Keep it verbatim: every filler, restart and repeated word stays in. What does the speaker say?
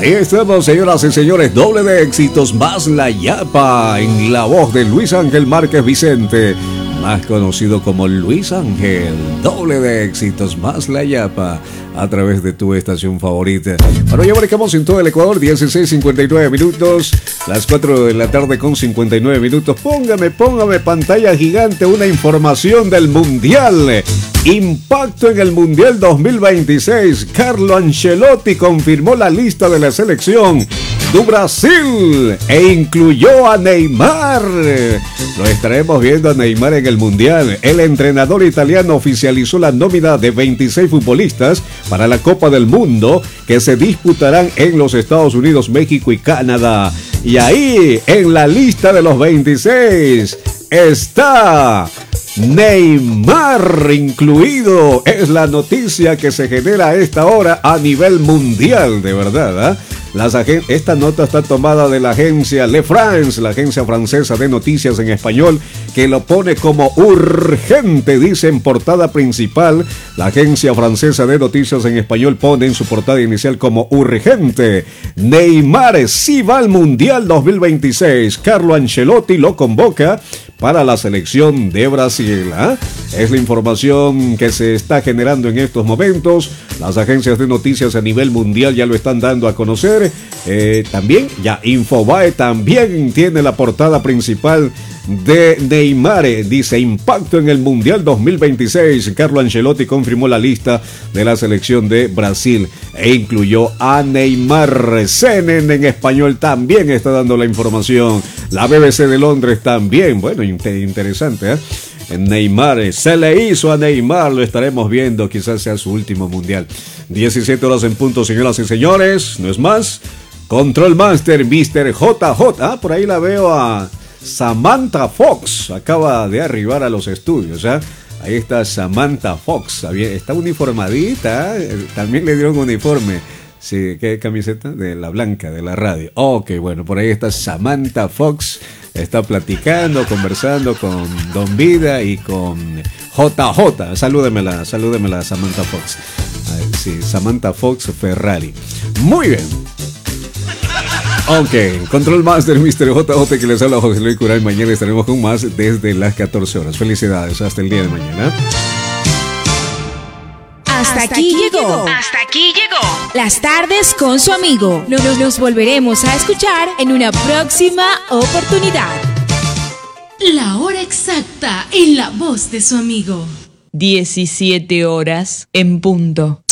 Ahí estamos, señoras y señores, doble de éxitos más La Yapa, en la voz de Luis Ángel Márquez Vicente, más conocido como Luis Ángel. Doble de éxitos más La Yapa, a través de tu estación favorita. Bueno, ya marcamos en todo el Ecuador, dieciséis cincuenta y nueve minutos, las cuatro de la tarde con cincuenta y nueve minutos. Póngame, póngame pantalla gigante, una información del Mundial. Impacto en el Mundial dos mil veintiséis. Carlo Ancelotti confirmó la lista de la selección do Brasil e incluyó a Neymar. Lo estaremos viendo a Neymar en el Mundial. El entrenador italiano oficializó la nómina de veintiséis futbolistas para la Copa del Mundo que se disputarán en los Estados Unidos, México y Canadá. Y ahí, en la lista de los veintiséis, está Neymar incluido. Es la noticia que se genera a esta hora a nivel mundial, de verdad, ¿eh? Las agen- Esta nota está tomada de la agencia Le France, la agencia francesa de noticias en español, que lo pone como urgente, dice en portada principal. La agencia francesa de noticias en español pone en su portada inicial como urgente: Neymar sí va al Mundial dos mil veintiséis. Carlo Ancelotti lo convoca para la selección de Brasil, ¿eh? Es la información que se está generando en estos momentos. Las agencias de noticias a nivel mundial ya lo están dando a conocer. Eh, también, ya Infobae también tiene la portada principal de Neymar. Dice: impacto en el Mundial dos mil veintiséis. Carlo Ancelotti confirmó la lista de la selección de Brasil e incluyó a Neymar. C N N en español también está dando la información. La B B C de Londres también. Bueno, interesante, ¿eh? Neymar, se le hizo a Neymar, lo estaremos viendo, quizás sea su último mundial. diecisiete horas en punto, señoras y señores, no es más. Control Master, mister J J. Ah, por ahí la veo a Samantha Fox, acaba de arribar a los estudios, ¿eh? Ahí está Samantha Fox, está uniformadita, ¿eh? También le dieron uniforme. Sí, ¿qué camiseta? De la blanca, de la radio. Ok, bueno, por ahí está Samantha Fox. Está platicando, conversando con Don Vida y con J J. Salúdemela, salúdemela Samantha Fox. Ver, sí, Samantha Fox Ferrari. Muy bien. Ok, Control Master, mister J J, que les habla José Luis Curay. Mañana estaremos con más desde las catorce horas. Felicidades, hasta el día de mañana. Hasta, Hasta aquí, aquí llegó. llegó. Hasta aquí llegó. Las tardes con su amigo. Nos, nos volveremos a escuchar en una próxima oportunidad. La hora exacta en la voz de su amigo. diecisiete horas en punto.